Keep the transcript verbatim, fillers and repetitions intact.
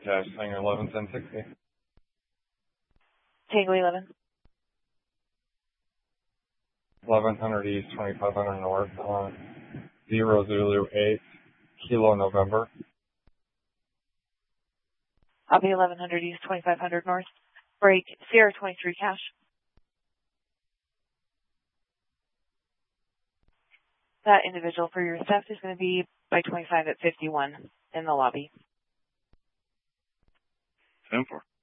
cash, Sanger eleven ten sixty. Tango eleven. eleven hundred East, twenty-five hundred North on zero Zulu eight, Kilo November. Copy eleven hundred East, twenty-five hundred North. Break Sierra twenty-three cash. That individual for your theft is going to be by twenty-five at fifty-one in the lobby. ten four.